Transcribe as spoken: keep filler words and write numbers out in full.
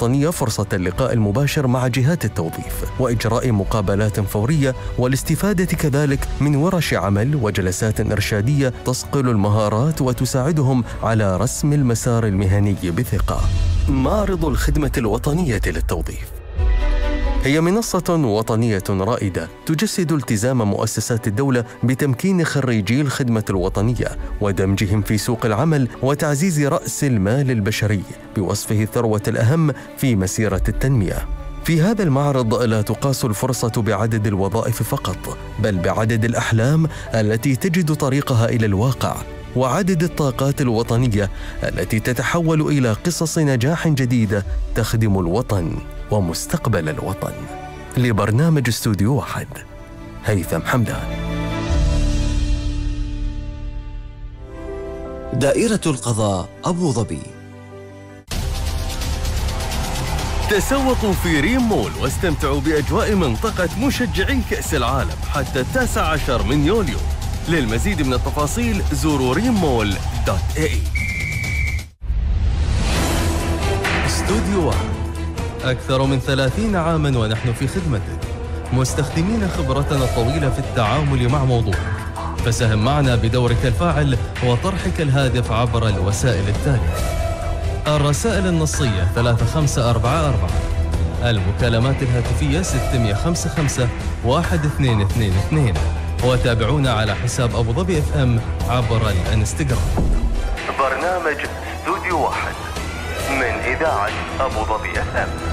الوطنية فرصة اللقاء المباشر مع جهات التوظيف وإجراء مقابلات فورية، والاستفادة كذلك من ورش عمل وجلسات إرشادية تصقل المهارات وتساعدهم على رسم المسار المهني بثقة. معرض الخدمة الوطنية للتوظيف هي منصة وطنية رائدة تجسد التزام مؤسسات الدولة بتمكين خريجي الخدمة الوطنية ودمجهم في سوق العمل وتعزيز رأس المال البشري بوصفه الثروة الأهم في مسيرة التنمية. في هذا المعرض لا تقاس الفرصة بعدد الوظائف فقط، بل بعدد الأحلام التي تجد طريقها إلى الواقع، وعدد الطاقات الوطنية التي تتحول إلى قصص نجاح جديدة تخدم الوطن ومستقبل الوطن. لبرنامج استوديو واحد، هيثم حمدان. دائرة القضاء أبو ظبي. تسوقوا في ريم مول واستمتعوا بأجواء منطقة مشجعي كأس العالم حتى التاسع عشر من يوليو. للمزيد من التفاصيل زوروا ريم مول دوت اي. استوديو واحد، أكثر من ثلاثين عاماً ونحن في خدمتك، مستخدمين خبرتنا الطويلة في التعامل مع موضوعك. فساهم معنا بدورك الفاعل وطرحك الهادف عبر الوسائل التالية: الرسائل النصية ثلاثة خمسة أربعة أربعة، المكالمات الهاتفية ستمئة وخمسة وخمسين واحد اثنين اثنين اثنين، وتابعونا على حساب أبو ظبي اف ام عبر الانستغرام. برنامج استوديو واحد من إذاعة أبو ظبي اف ام.